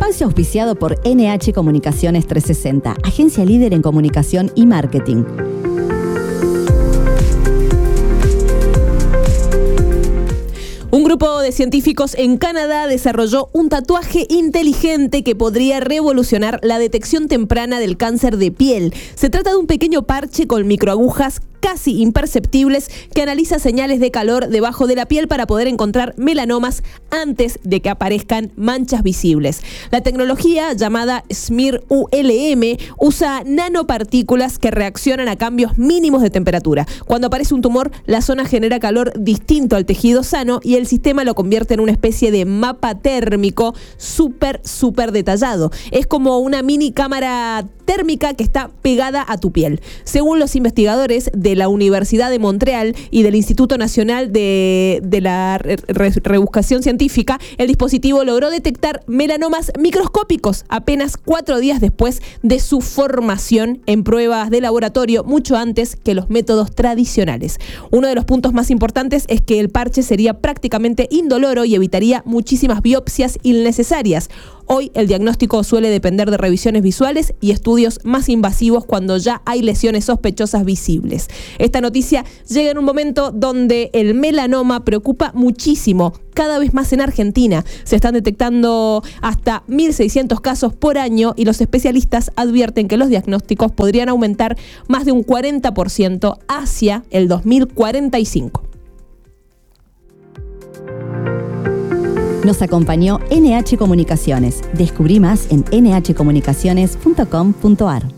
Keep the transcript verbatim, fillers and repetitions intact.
Espacio auspiciado por N H Comunicaciones trescientos sesenta, agencia líder en comunicación y marketing. Un grupo de científicos en Canadá desarrolló un tatuaje inteligente que podría revolucionar la detección temprana del cáncer de piel. Se trata de un pequeño parche con microagujas casi imperceptibles que analiza señales de calor debajo de la piel para poder encontrar melanomas antes de que aparezcan manchas visibles. La tecnología, llamada Smear U L M, usa nanopartículas que reaccionan a cambios mínimos de temperatura. Cuando aparece un tumor, la zona genera calor distinto al tejido sano y el sistema lo convierte en una especie de mapa térmico súper, súper detallado. Es como una mini cámara térmica que está pegada a tu piel. Según los investigadores de la Universidad de Montreal y del Instituto Nacional de, de la Re- Re- Rebuscación Científica, el dispositivo logró detectar melanomas microscópicos apenas cuatro días después de su formación en pruebas de laboratorio, mucho antes que los métodos tradicionales. Uno de los puntos más importantes es que el parche sería prácticamente indoloro y evitaría muchísimas biopsias innecesarias. Hoy el diagnóstico suele depender de revisiones visuales y estudios más invasivos cuando ya hay lesiones sospechosas visibles. Esta noticia llega en un momento donde el melanoma preocupa muchísimo, cada vez más en Argentina. Se están detectando hasta mil seiscientos casos por año y los especialistas advierten que los diagnósticos podrían aumentar más de un cuarenta por ciento hacia el dos mil cuarenta y cinco. Nos acompañó N H Comunicaciones. Descubrí más en ene hache comunicaciones punto com punto a r.